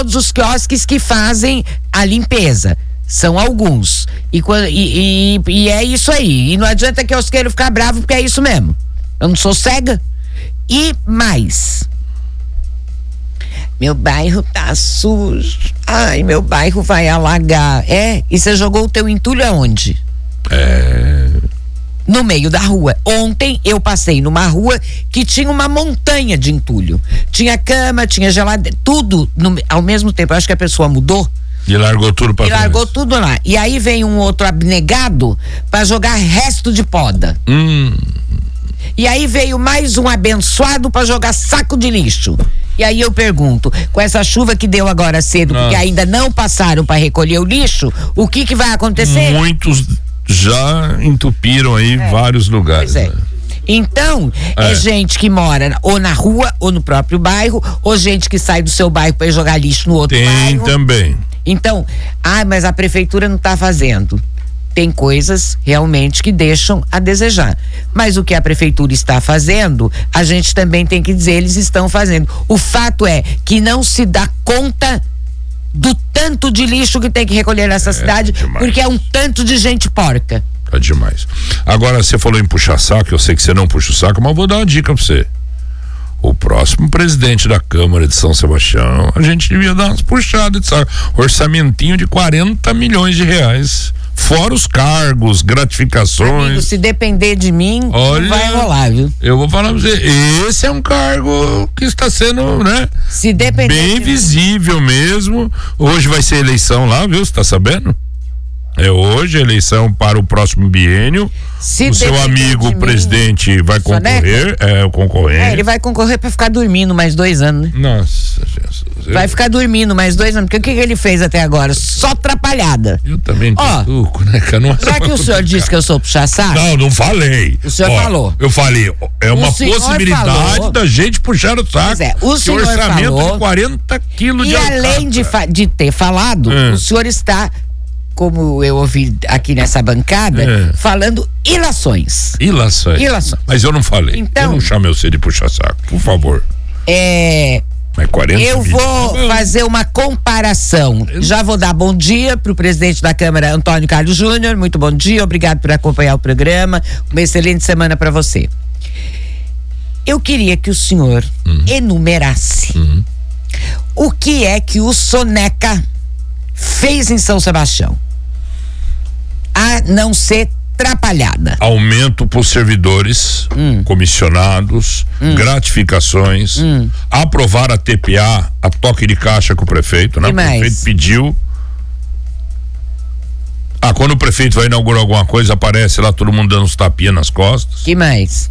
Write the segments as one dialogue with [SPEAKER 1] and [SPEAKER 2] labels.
[SPEAKER 1] todos os quiosques que fazem a limpeza. São alguns. E é isso aí. E não adianta quiosqueiro ficar bravo, porque é isso mesmo. Eu não sou cega. E mais. Meu bairro tá sujo. Ai, meu bairro vai alagar. E você jogou o teu entulho aonde? No meio da rua. Ontem eu passei numa rua que tinha uma montanha de entulho. Tinha cama, tinha geladeira, tudo ao mesmo tempo. Eu acho que a pessoa mudou.
[SPEAKER 2] E largou tudo pra trás.
[SPEAKER 1] E largou tudo lá. E aí vem um outro abnegado pra jogar resto de poda. E aí veio mais um abençoado pra jogar saco de lixo. E aí eu pergunto, com essa chuva que deu agora cedo, porque ainda não passaram pra recolher o lixo, o que vai acontecer?
[SPEAKER 2] Muitos já entupiram aí vários lugares.
[SPEAKER 1] Pois é.
[SPEAKER 2] Né?
[SPEAKER 1] Então, é gente que mora ou na rua, ou no próprio bairro, ou gente que sai do seu bairro pra ir jogar lixo no outro bairro.
[SPEAKER 2] Tem também.
[SPEAKER 1] Então, mas a prefeitura não tá fazendo. Tem coisas realmente que deixam a desejar. Mas o que a prefeitura está fazendo, a gente também tem que dizer, eles estão fazendo. O fato é que não se dá conta do tanto de lixo que tem que recolher nessa cidade, porque é um tanto de gente porca.
[SPEAKER 2] Tá demais. Agora, você falou em puxar saco, eu sei que você não puxa o saco, mas vou dar uma dica pra você. O próximo presidente da Câmara de São Sebastião, a gente devia dar umas puxadas de saco. Orçamentinho de 40 milhões de reais. Fora os cargos, gratificações.
[SPEAKER 1] Amigo, se depender de mim,
[SPEAKER 2] olha,
[SPEAKER 1] não vai rolar, viu?
[SPEAKER 2] Eu vou falar pra você, esse é um cargo que está sendo, né?
[SPEAKER 1] Se depender
[SPEAKER 2] bem visível mesmo. Hoje vai ser eleição lá, viu? Você tá sabendo? É hoje a eleição para o próximo biênio. O seu amigo presidente vai concorrer, o concorrente.
[SPEAKER 1] Ele vai concorrer para ficar dormindo mais 2 anos, né?
[SPEAKER 2] Nossa, Jesus.
[SPEAKER 1] Vai ficar dormindo mais 2 anos, porque o que ele fez até agora? Só atrapalhada.
[SPEAKER 2] Eu também tuco, né?
[SPEAKER 1] Já que o senhor disse que eu sou puxa-saco?
[SPEAKER 2] Não falei.
[SPEAKER 1] O senhor falou.
[SPEAKER 2] Eu falei, é uma possibilidade da gente puxar o saco.
[SPEAKER 1] Pois é, o senhor
[SPEAKER 2] orçamento
[SPEAKER 1] falou,
[SPEAKER 2] de 40 quilos de alcatra.
[SPEAKER 1] E além de ter falado, o senhor está, como eu ouvi aqui nessa bancada, falando ilações.
[SPEAKER 2] Ilações. Mas eu não falei.
[SPEAKER 1] Então,
[SPEAKER 2] eu não chamei você de puxa-saco, por favor. Mas 40
[SPEAKER 1] eu vou fazer uma comparação. Já vou dar bom dia pro presidente da Câmara, Antônio Carlos Júnior. Muito bom dia, obrigado por acompanhar o programa. Uma excelente semana para você. Eu queria que o senhor enumerasse o que é que o Soneca fez em São Sebastião, a não ser atrapalhada.
[SPEAKER 2] Aumento para os servidores, comissionados, gratificações, aprovar a TPA, a toque de caixa com o prefeito, né? O prefeito pediu. Quando o prefeito vai inaugurar alguma coisa, aparece lá todo mundo dando uns tapinhas nas costas.
[SPEAKER 1] Que mais?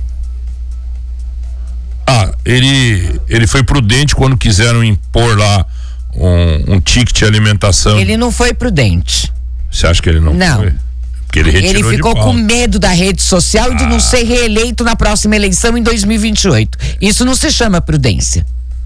[SPEAKER 2] Ele foi prudente quando quiseram impor lá um ticket de alimentação.
[SPEAKER 1] Ele não foi prudente.
[SPEAKER 2] Você acha que ele não foi? Porque ele
[SPEAKER 1] ficou com medo da rede social e de não ser reeleito na próxima eleição em 2028. Isso não se chama prudência.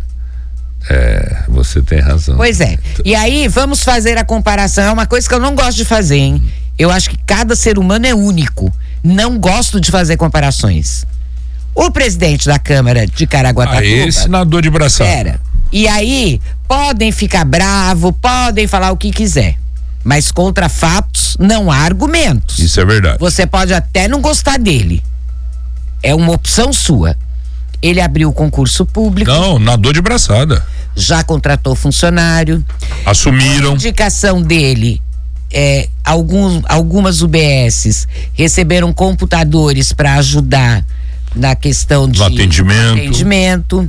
[SPEAKER 2] Você tem razão.
[SPEAKER 1] Pois é. E aí, vamos fazer a comparação. É uma coisa que eu não gosto de fazer, hein? Eu acho que cada ser humano é único. Não gosto de fazer comparações. O presidente da Câmara de Caraguatatuba...
[SPEAKER 2] esse nadou de braçada.
[SPEAKER 1] E aí, podem ficar bravo, podem falar o que quiser. Mas contra fatos não há argumentos.
[SPEAKER 2] Isso é verdade.
[SPEAKER 1] Você pode até não gostar dele. É uma opção sua. Ele abriu o concurso público.
[SPEAKER 2] Não, nadou de braçada.
[SPEAKER 1] Já contratou funcionário.
[SPEAKER 2] Assumiram.
[SPEAKER 1] A indicação dele, algumas UBSs receberam computadores para ajudar na questão de atendimento.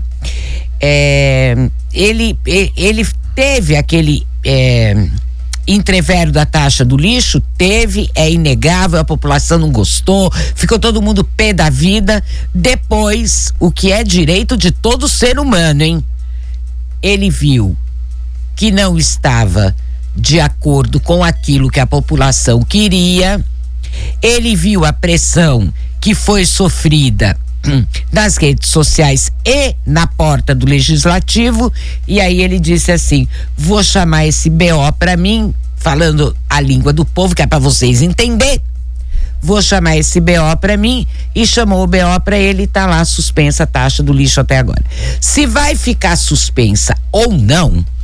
[SPEAKER 1] Ele teve aquele entrevero da taxa do lixo, é inegável, a população não gostou, ficou todo mundo pé da vida. Depois, o que é direito de todo ser humano, hein? Ele viu que não estava de acordo com aquilo que a população queria, ele viu a pressão que foi sofrida nas redes sociais e na porta do legislativo, e aí ele disse assim: vou chamar esse BO para mim, falando a língua do povo, que é para vocês entender. Vou chamar esse BO para mim, e chamou o BO para ele, tá lá suspensa a taxa do lixo até agora. Se vai ficar suspensa ou não,